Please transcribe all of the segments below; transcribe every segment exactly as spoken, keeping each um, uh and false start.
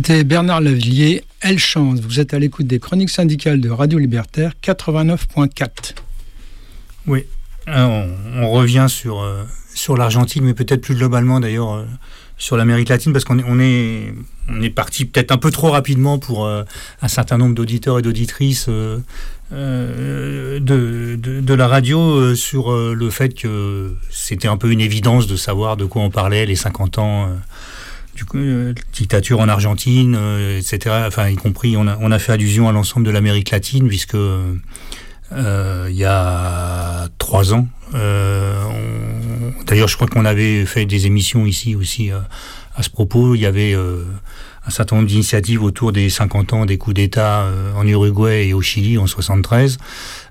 C'était Bernard Lavillier, Elle chante. Vous êtes à l'écoute des chroniques syndicales de Radio Libertaire quatre-vingt-neuf point quatre. Oui, on, on revient sur, euh, sur l'Argentine, mais peut-être plus globalement d'ailleurs euh, sur l'Amérique latine, parce qu'on est, on est, on est parti peut-être un peu trop rapidement pour euh, un certain nombre d'auditeurs et d'auditrices euh, euh, de, de, de la radio euh, sur euh, le fait que c'était un peu une évidence de savoir de quoi on parlait, les cinquante ans euh, du coup, euh, dictature en Argentine, euh, et cetera. Enfin, y compris, on a, on a fait allusion à l'ensemble de l'Amérique latine, puisque euh, euh, il y a trois ans, euh, on, d'ailleurs, je crois qu'on avait fait des émissions ici aussi euh, à ce propos. Il y avait euh, un certain nombre d'initiatives autour des cinquante ans des coups d'État euh, en Uruguay et au Chili en soixante-treize.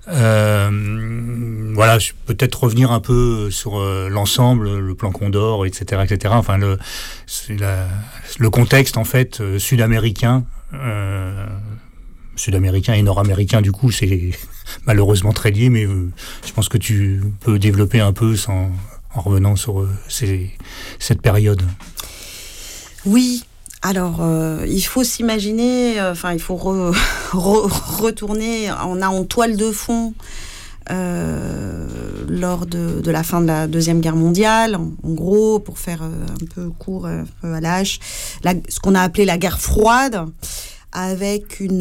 Euh, voilà, peut-être revenir un peu sur euh, l'ensemble, le plan Condor, et cetera, et cetera. Enfin, le, c'est la, le contexte en fait euh, sud-américain, euh, sud-américain et nord-américain. Du coup, c'est malheureusement très lié, mais euh, je pense que tu peux développer un peu sans, en revenant sur euh, ces, cette période. Oui. Alors, euh, il faut s'imaginer, enfin, euh, il faut re, re, retourner, on a en toile de fond, euh, lors de, de la fin de la Deuxième Guerre mondiale, en, en gros, pour faire euh, un peu court, un peu à l'âge, la, ce qu'on a appelé la guerre froide, avec une,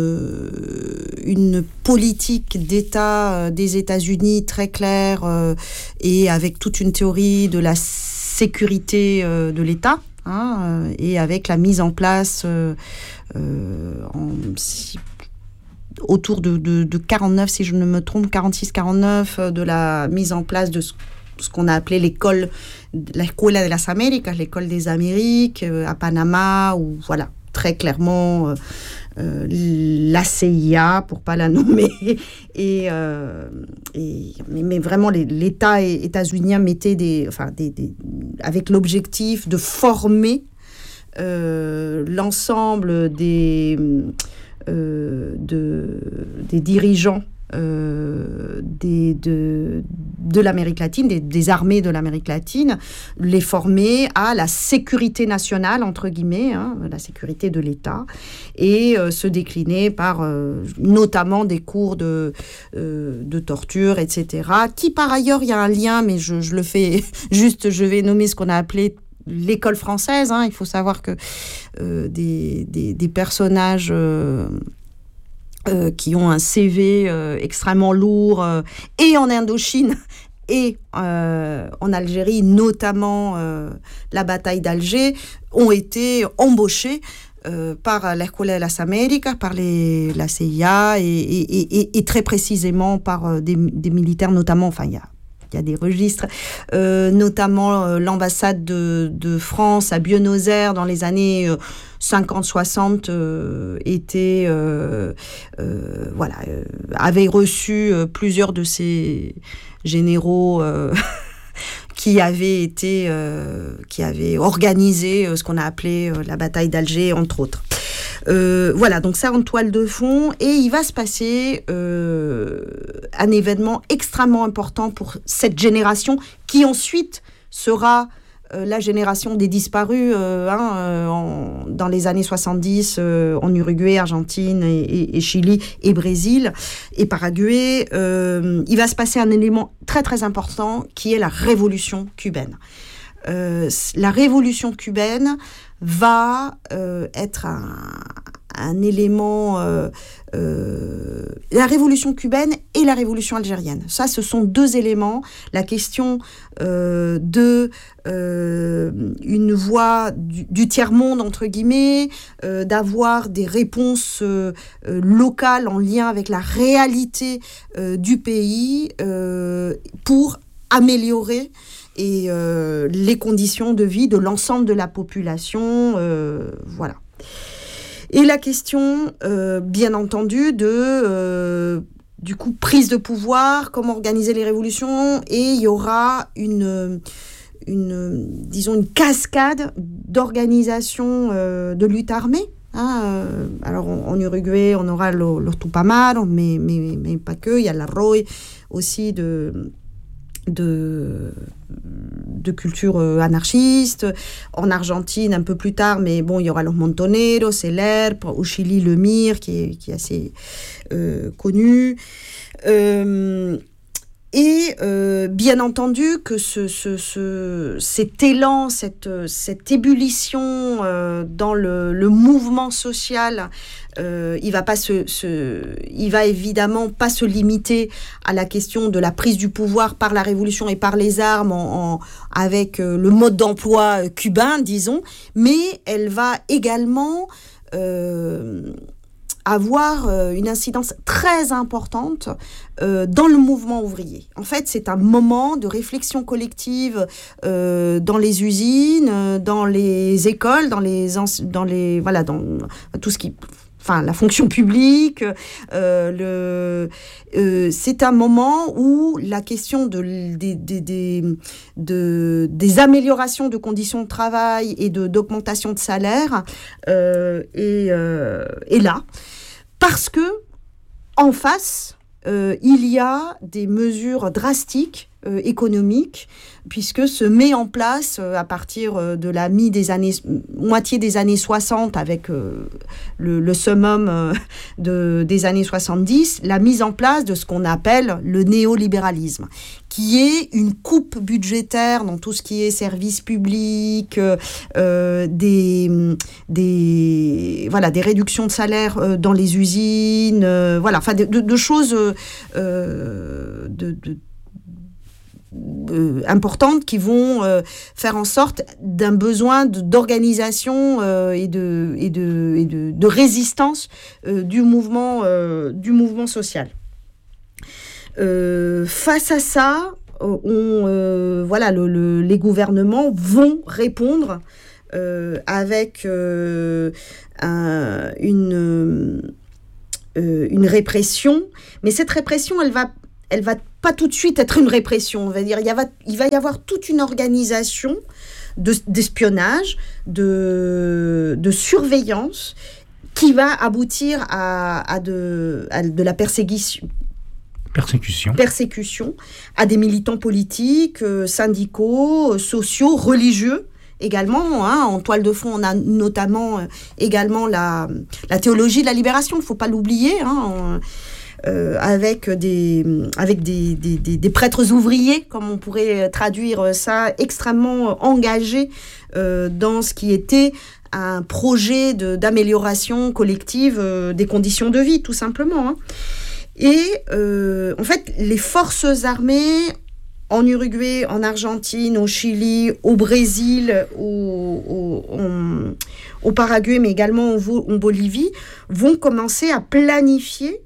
une politique d'État des États-Unis très claire euh, et avec toute une théorie de la sécurité euh, de l'État. Hein, et avec la mise en place euh, euh, en, si, autour de, de, de quarante-neuf, si je ne me trompe, quarante-six quarante-neuf, de la mise en place de ce, ce qu'on a appelé l'école, la Escuela de las Américas, l'école des Amériques, euh, à Panama, où voilà, très clairement, euh, euh, la C I A, pour ne pas la nommer, et, euh, et, mais, mais vraiment les, l'État états-unien mettait des, enfin, des, des, avec l'objectif de former euh, l'ensemble des, euh, de, des dirigeants Euh, des, de, de l'Amérique latine, des, des armées de l'Amérique latine, les former à la sécurité nationale, entre guillemets, hein, la sécurité de l'État, et euh, se décliner par euh, notamment des cours de, euh, de torture, et cetera, qui par ailleurs, il y a un lien, mais je, je le fais juste, je vais nommer ce qu'on a appelé l'école française, hein. Il faut savoir que euh, des, des, des personnages... Euh, Euh, qui ont un C V euh, extrêmement lourd, euh, et en Indochine et euh, en Algérie, notamment euh, la bataille d'Alger, ont été embauchés euh, par l'Escuela de las Américas, par les, la C I A, et, et, et, et très précisément par euh, des, des militaires, notamment, enfin, il y a Il y a des registres, euh, notamment euh, l'ambassade de, de France à Buenos Aires dans les années euh, cinquante soixante euh, était, euh, euh, voilà, euh, avait reçu euh, plusieurs de ces généraux euh, qui avaient été, euh, qui avaient organisé euh, ce qu'on a appelé euh, la bataille d'Alger, entre autres. Euh, voilà, donc ça en toile de fond, et il va se passer euh, un événement extrêmement important pour cette génération qui ensuite sera euh, la génération des disparus euh, hein, euh, en, dans les années soixante-dix euh, en Uruguay, Argentine et, et, et Chili et Brésil et Paraguay. Euh, il va se passer un élément très très important qui est la révolution cubaine. Euh, la révolution cubaine va euh, être un, un élément... Euh, euh, la révolution cubaine et la révolution algérienne. Ça, ce sont deux éléments. La question euh, de euh, une voie du, du tiers-monde, entre guillemets, euh, d'avoir des réponses euh, euh, locales en lien avec la réalité euh, du pays euh, pour améliorer et euh, les conditions de vie de l'ensemble de la population, euh, voilà. Et la question, euh, bien entendu, de, euh, du coup, prise de pouvoir, comment organiser les révolutions, et il y aura une, une, disons, une cascade d'organisation euh, de lutte armée. Hein, euh, alors, en, en Uruguay, on aura le, le Tupamaro, mais, mais, mais pas que, il y a la R O I aussi de... de, de culture anarchiste. En Argentine, un peu plus tard, mais bon, il y aura los Montoneros, el E R P, au Chili, le M I R, qui est, qui est assez euh, connu. Euh, Et euh, bien entendu que ce, ce, ce, cet élan, cette, cette ébullition euh, dans le, le mouvement social, euh, il va pas se, se, il va évidemment pas se limiter à la question de la prise du pouvoir par la révolution et par les armes, en, en, avec euh, le mode d'emploi cubain, disons, mais elle va également euh, avoir euh, une incidence très importante euh, dans le mouvement ouvrier. En fait, c'est un moment de réflexion collective euh, dans les usines, euh, dans les écoles, dans les, dans les voilà, dans tout ce qui, enfin, la fonction publique. Euh, le, euh, c'est un moment où la question de, des, des, des, de, des améliorations de conditions de travail et de, d'augmentation de salaire euh, est, euh, est là. Parce que, en face, euh, il y a des mesures drastiques euh, économiques, puisque se met en place euh, à partir euh, de la mi des années, moitié des années soixante, avec euh, le, le summum euh, de, des années soixante-dix, la mise en place de ce qu'on appelle le néolibéralisme, qui est une coupe budgétaire dans tout ce qui est services publics, euh, des, des, voilà, des réductions de salaire euh, dans les usines, euh, voilà, enfin de, de, de choses euh, de, de Euh, importantes qui vont euh, faire en sorte d'un besoin de, d'organisation euh, et, de, et, de, et de, de résistance euh, du, mouvement, euh, du mouvement social. Euh, face à ça, on, euh, voilà, le, le, les gouvernements vont répondre euh, avec euh, un, une, euh, une répression, mais cette répression, elle va elle va pas tout de suite être une répression. On va dire, il, y a, il va y avoir toute une organisation de, d'espionnage, de, de surveillance, qui va aboutir à, à, de, à de la persécution. Persécution. Persécution à des militants politiques, euh, syndicaux, euh, sociaux, religieux. Également, hein, en toile de fond, on a notamment euh, également la, la théologie de la libération, il ne faut pas l'oublier, hein, on, Euh, avec, des, avec des, des, des, des prêtres ouvriers, comme on pourrait traduire ça, extrêmement engagés euh, dans ce qui était un projet de, d'amélioration collective euh, des conditions de vie, tout simplement. Hein. Et euh, en fait, les forces armées en Uruguay, en Argentine, au Chili, au Brésil, au, au, au, au Paraguay, mais également en, en Bolivie, vont commencer à planifier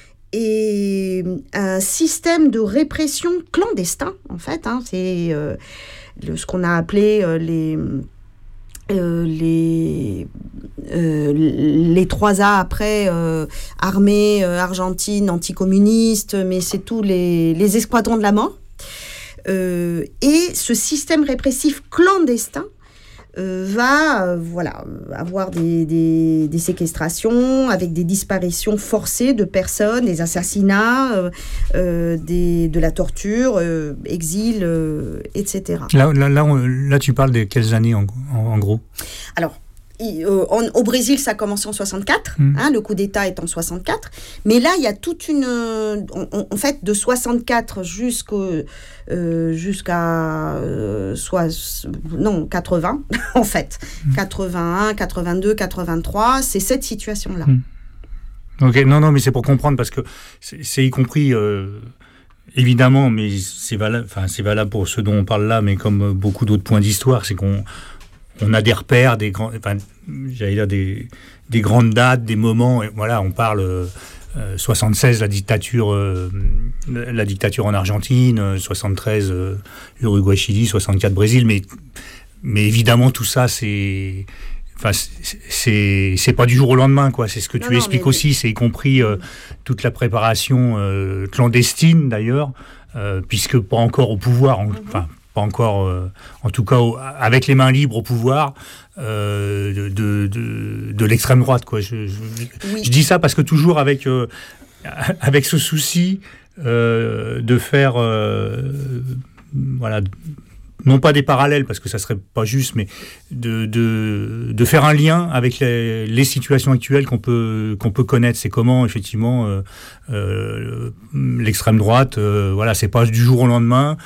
et un système de répression clandestin, en fait. Hein, c'est euh, le, ce qu'on a appelé euh, les, euh, les, euh, les trois A après, euh, armée euh, argentine, anticommuniste, mais c'est tous les, les escadrons de la mort. Euh, et ce système répressif clandestin Euh, va euh, voilà, avoir des, des, des séquestrations avec des disparitions forcées de personnes, des assassinats, euh, euh, des, de la torture, euh, exil, euh, et cetera. Là, là, là, on, là, tu parles de quelles années en, en, en gros ? Alors, il, euh, en, au Brésil, ça a commencé en soixante-quatre, mmh. hein, le coup d'État est en soixante-quatre, mais là, il y a toute une... En, en fait, de soixante-quatre jusqu'au, euh, jusqu'à... Euh, soit, non, quatre-vingts, en fait. Mmh. quatre-vingt-un, quatre-vingt-deux, quatre-vingt-trois, c'est cette situation-là. Mmh. Ok, non, non, mais c'est pour comprendre, parce que c'est, c'est y compris... Euh... Évidemment, mais c'est valable, enfin, c'est valable pour ce dont on parle là, mais comme beaucoup d'autres points d'histoire, c'est qu'on on a des repères, des grands, enfin, j'allais dire des, des grandes dates, des moments. Et voilà, on parle euh, soixante-seize, la dictature, euh, la dictature en Argentine, soixante-treize, euh, Uruguay-Chili, soixante-quatre, Brésil. Mais, mais évidemment, tout ça, c'est, enfin, c'est, c'est, c'est pas du jour au lendemain, quoi. C'est ce que non, tu non, expliques mais... aussi. C'est y compris euh, toute la préparation euh, clandestine, d'ailleurs, euh, puisque pas encore au pouvoir. En, mm-hmm. Enfin, pas encore, euh, en tout cas, au, avec les mains libres au pouvoir euh, de, de, de, de l'extrême droite, quoi. Je, je, oui. je dis ça parce que toujours avec, euh, avec ce souci euh, de faire, euh, voilà, non pas des parallèles, parce que ça serait pas juste, mais de, de, de faire un lien avec les, les situations actuelles qu'on peut, qu'on peut connaître. C'est comment, effectivement, euh, euh, l'extrême droite, euh, voilà, c'est pas du jour au lendemain,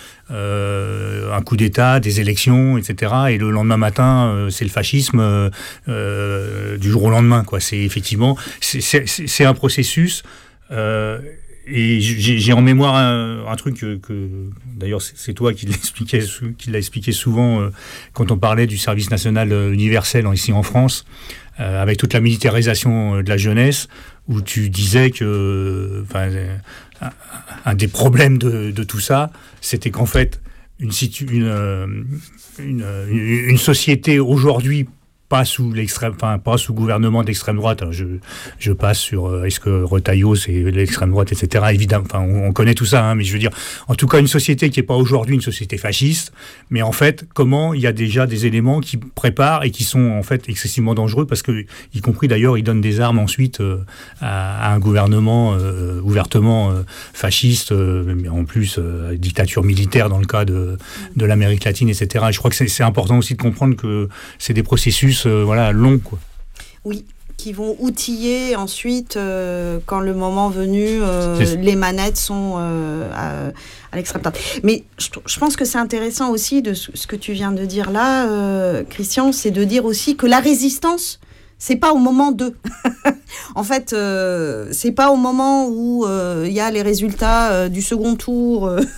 euh, un coup d'État, des élections, et cetera. Et le lendemain matin, euh, c'est le fascisme euh, euh, du jour au lendemain, quoi. C'est effectivement, c'est, c'est, c'est un processus. Euh, Et j'ai, j'ai en mémoire un, un truc que, que d'ailleurs c'est, c'est toi qui l'expliquais, qui l'a expliqué souvent euh, quand on parlait du service national universel ici en France, euh, avec toute la militarisation de la jeunesse, où tu disais que, enfin, un, un des problèmes de, de tout ça, c'était qu'en fait une, une, une, une, une société aujourd'hui pas sous l'extrême, enfin pas sous gouvernement d'extrême droite. Alors je je passe sur euh, est-ce que Retailleau c'est l'extrême droite, et cetera. Évidemment, enfin on, on connaît tout ça, hein, mais je veux dire, en tout cas une société qui est pas aujourd'hui une société fasciste, mais en fait comment il y a déjà des éléments qui préparent et qui sont en fait excessivement dangereux parce que y compris d'ailleurs ils donnent des armes ensuite euh, à, à un gouvernement euh, ouvertement euh, fasciste, euh, mais en plus euh, dictature militaire dans le cas de de l'Amérique latine, et cetera. Et je crois que c'est, c'est important aussi de comprendre que c'est des processus Euh, voilà, long, quoi. Oui, qui vont outiller ensuite, euh, quand le moment venu, euh, les manettes sont euh, à, à l'extrême droite. Mais je, je pense que c'est intéressant aussi de ce, ce que tu viens de dire là, euh, Christian, c'est de dire aussi que la résistance, c'est pas au moment de. En fait, euh, c'est pas au moment où il euh, y a les résultats euh, du second tour, euh,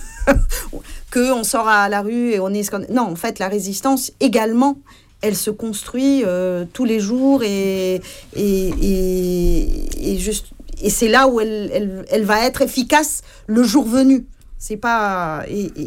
qu'on sort à la rue et on est... Non, en fait, la résistance également, elle se construit euh, tous les jours et, et, et, et, juste, et c'est là où elle, elle, elle va être efficace le jour venu. C'est pas... Et, et,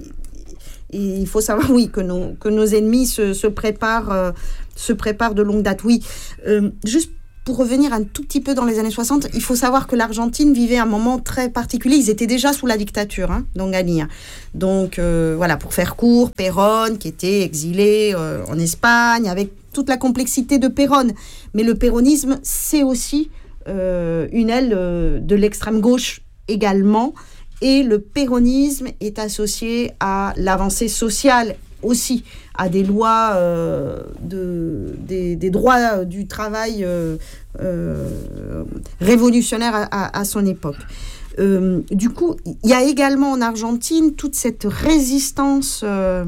et il faut savoir, oui, que nos, que nos ennemis se, se, préparent, euh, se préparent de longue date. Oui, euh, juste pour revenir un tout petit peu dans les années soixante, il faut savoir que l'Argentine vivait un moment très particulier. Ils étaient déjà sous la dictature hein, d'Onganía. Donc, euh, voilà, pour faire court, Perón, qui était exilé euh, en Espagne, avec toute la complexité de Perón. Mais le péronisme, c'est aussi euh, une aile euh, de l'extrême gauche également. Et le péronisme est associé à l'avancée sociale aussi, à des lois, euh, de, des, des droits du travail euh, euh, révolutionnaires à, à, à son époque. Euh, du coup, il y a également en Argentine toute cette résistance euh,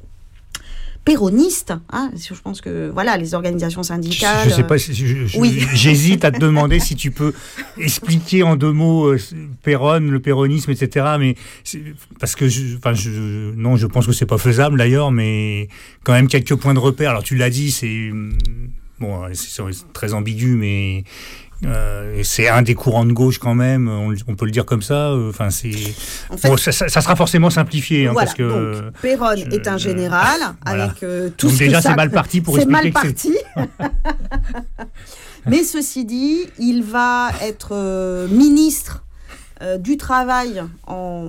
péroniste. Hein, je pense que voilà, les organisations syndicales... Je ne sais pas, je, je, oui. J'hésite à te demander si tu peux expliquer en deux mots euh, Perón, le péronisme, et cetera. Mais parce que, je, enfin, je, non, je pense que c'est pas faisable d'ailleurs, mais quand même quelques points de repère. Alors tu l'as dit, c'est bon, c'est, c'est très ambigu, mais Euh, c'est un des courants de gauche quand même, on, on peut le dire comme ça. Enfin, c'est en fait, bon, ça, ça, ça sera forcément simplifié, hein, voilà, parce que donc, Perón je, est un général voilà. avec euh, tout donc ce déjà que ça... c'est mal parti pour c'est expliquer mal que parti. Mais ceci dit, il va être euh, ministre euh, du travail en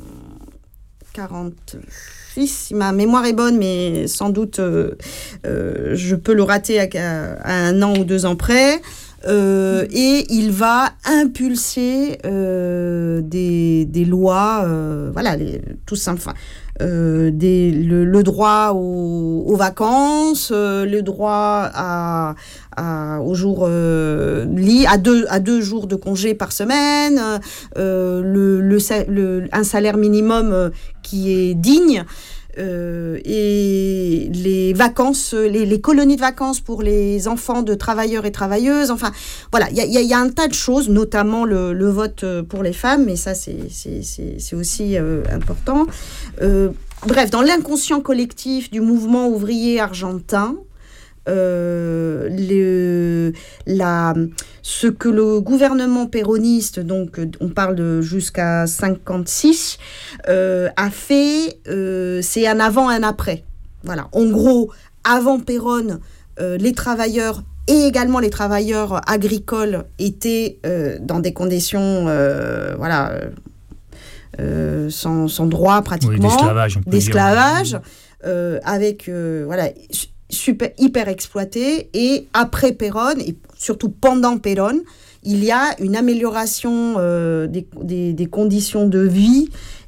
quarante-six, si ma mémoire est bonne, mais sans doute euh, euh, je peux le rater à, à un an ou deux ans près. Euh, et il va impulser euh, des, des lois, euh, voilà, les, tout simple, enfin, euh, des, le, le droit aux, aux vacances, euh, le droit à, à, aux jours, euh, li, à, deux, à deux jours de congé par semaine, euh, le, le, le, un salaire minimum euh, qui est digne. Euh, et les vacances, les, les colonies de vacances pour les enfants de travailleurs et travailleuses. Enfin, voilà, il y, y, y a un tas de choses, notamment le, le vote pour les femmes, mais ça, c'est, c'est, c'est, c'est aussi euh, important. Euh, bref, dans l'inconscient collectif du mouvement ouvrier argentin, Euh, le, la, ce que le gouvernement péroniste, donc on parle de jusqu'à cinquante-six, euh, a fait, euh, c'est un avant, un après. Voilà. En gros, avant Perón, euh, les travailleurs et également les travailleurs agricoles étaient euh, dans des conditions, euh, voilà, euh, sans, sans droit pratiquement, oui, d'esclavage, on peut d'esclavage, dire. Euh, avec euh, voilà. super hyper exploité, et après Perón et surtout pendant Perón, il y a une amélioration euh, des, des, des conditions de vie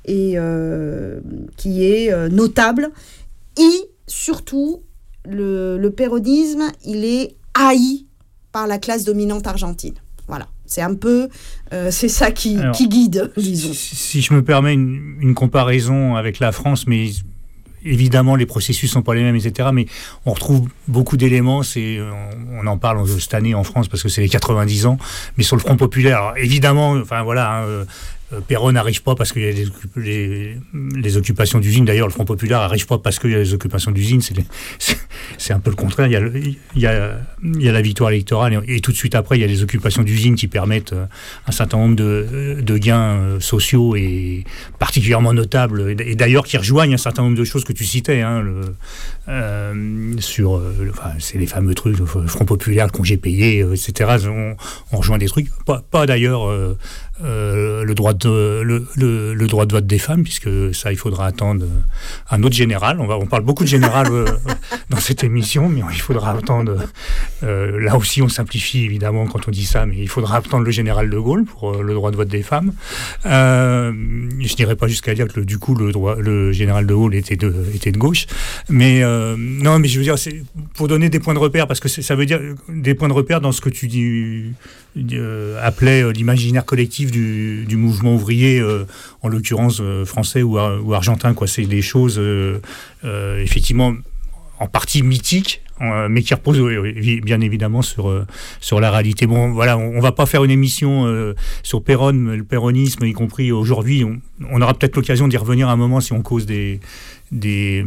et euh, qui est euh, notable. Et surtout, le, le péronisme, il est haï par la classe dominante argentine. Voilà. C'est un peu, euh, c'est ça qui, Alors, qui guide, disons. Si, si je me permets une, une comparaison avec la France, mais évidemment les processus sont pas les mêmes, et cetera. Mais on retrouve beaucoup d'éléments. C'est, on, on en parle cette année en France parce que c'est les quatre-vingt-dix ans. Mais sur le Front populaire, alors, évidemment, enfin voilà. Hein, euh, Péron n'arrive pas parce qu'il y a les, les, les occupations d'usines. D'ailleurs, le Front populaire n'arrive pas parce qu'il y a les occupations d'usines. C'est, les, c'est, c'est un peu le contraire. Il y, a le, il, y a, il y a la victoire électorale et, et tout de suite après, il y a les occupations d'usines qui permettent un certain nombre de, de gains sociaux et particulièrement notables. Et d'ailleurs, qui rejoignent un certain nombre de choses que tu citais. Hein, le, euh, sur, le, enfin, c'est les fameux trucs, le Front populaire, le congé payé, et cetera. On, on rejoint des trucs. Pas, pas d'ailleurs... Euh, Euh, le droit de le, le, le droit de vote des femmes, puisque ça il faudra attendre un autre général. On va on parle beaucoup de général euh, dans cette émission, mais il faudra attendre. Euh, là aussi, on simplifie évidemment quand on dit ça, mais il faudra attendre le général de Gaulle pour euh, le droit de vote des femmes. Euh, je n'irai pas jusqu'à dire que le, du coup le droit le général de Gaulle était de était de gauche, mais euh, non, mais je veux dire c'est pour donner des points de repère, parce que ça veut dire des points de repère dans ce que tu dis. Euh, appelait euh, l'imaginaire collectif du, du mouvement ouvrier, euh, en l'occurrence euh, français ou, ar- ou argentin, quoi. C'est des choses euh, euh, effectivement en partie mythiques, euh, mais qui reposent euh, bien évidemment sur, euh, sur la réalité. Bon, voilà, on, on va pas faire une émission euh, sur Péron, le péronisme, y compris aujourd'hui. On, on aura peut-être l'occasion d'y revenir à un moment si on cause des Des,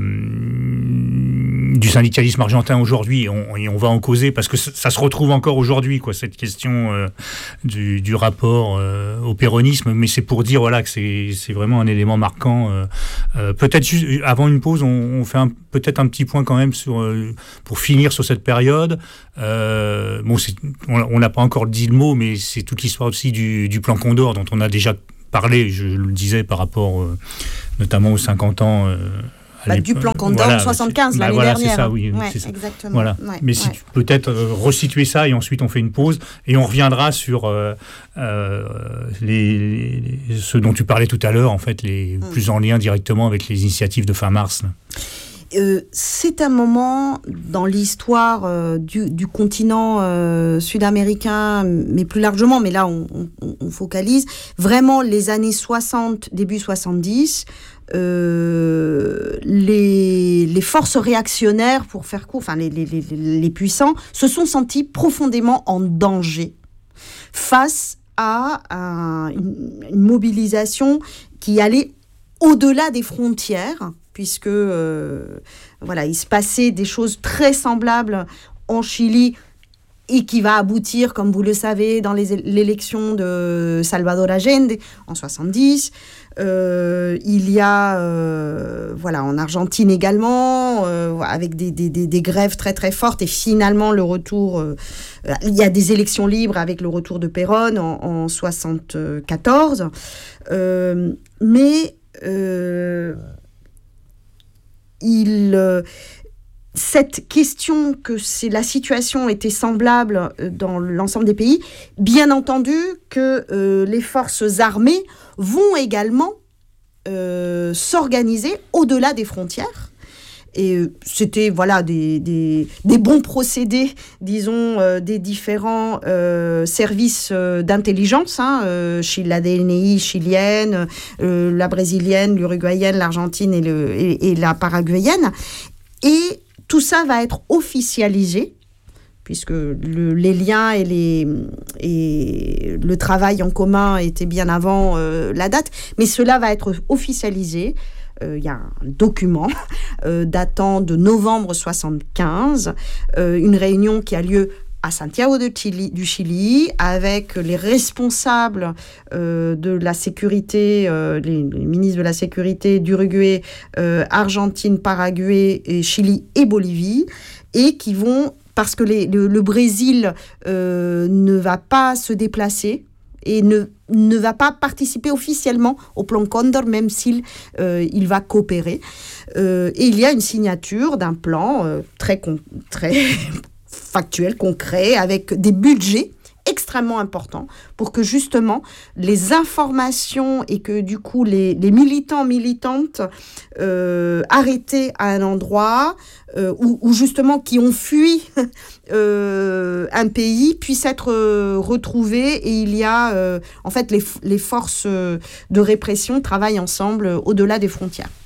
hum, du syndicalisme argentin aujourd'hui, et on, et on va en causer parce que ça, ça se retrouve encore aujourd'hui, quoi, cette question euh, du, du rapport euh, au péronisme, mais c'est pour dire voilà, que c'est, c'est vraiment un élément marquant. Euh, euh, peut-être juste, avant une pause, on, on fait un, peut-être un petit point quand même sur, euh, pour finir sur cette période. Euh, bon, c'est, on n'a pas encore dit le mot, mais c'est toute l'histoire aussi du, du plan Condor dont on a déjà parlé, je le disais, par rapport euh, notamment aux cinquante ans. Euh, bah, du plan Condor voilà, soixante-quinze, l'année bah, voilà, dernière. C'est ça, oui. Ouais, c'est ça. Exactement. Voilà. Ouais, Mais si ouais. tu peux peut-être euh, resituer ça, et ensuite on fait une pause, et on reviendra sur euh, euh, les, les, ce dont tu parlais tout à l'heure, en fait, les, mm. plus en lien directement avec les initiatives de fin mars. Là. Euh, c'est un moment dans l'histoire euh, du, du continent euh, sud-américain, mais plus largement, mais là on, on, on focalise vraiment les années soixante, début soixante-dix, euh, les, les forces réactionnaires, pour faire court, enfin les, les, les, les puissants, se sont sentis profondément en danger face à un, une, une mobilisation qui allait au-delà des frontières, puisque euh, voilà, il se passait des choses très semblables en Chili et qui va aboutir, comme vous le savez, dans les, l'élection de Salvador Allende en soixante-dix. Euh, il y a euh, voilà, en Argentine également, euh, avec des, des, des, des grèves très très fortes, et finalement le retour, euh, il y a des élections libres avec le retour de Perón en, en soixante-quatorze. Euh, mais euh, Il, euh, cette question que c'est, la situation était semblable dans l'ensemble des pays, bien entendu que euh, les forces armées vont également euh, s'organiser au-delà des frontières. Et euh, c'était voilà, des, des, des bons procédés, disons, euh, des différents euh, services euh, d'intelligence, hein, euh, chez la D N I chilienne, euh, la brésilienne, l'uruguayenne, l'argentine et, le, et, et la paraguayenne. Et tout ça va être officialisé, puisque le, les liens et, les, et le travail en commun étaient bien avant euh, la date, mais cela va être officialisé. Il euh, y a un document euh, datant de novembre soixante-quinze, euh, une réunion qui a lieu à Santiago de Chili, du Chili, avec les responsables euh, de la sécurité, euh, les, les ministres de la sécurité d'Uruguay, euh, Argentine, Paraguay, et Chili et Bolivie, et qui vont, parce que les, le, le Brésil euh, ne va pas se déplacer, et ne, ne va pas participer officiellement au plan Condor, même s'il euh, il va coopérer. Euh, et il y a une signature d'un plan euh, très, con, très factuel, concret, avec des budgets extrêmement extrêmement important pour que justement les informations et que du coup les, les militants, militantes euh, arrêtés à un endroit euh, ou, ou justement qui ont fui euh, un pays puissent être euh, retrouvés et il y a euh, en fait les, les forces de répression travaillent ensemble euh, au-delà des frontières.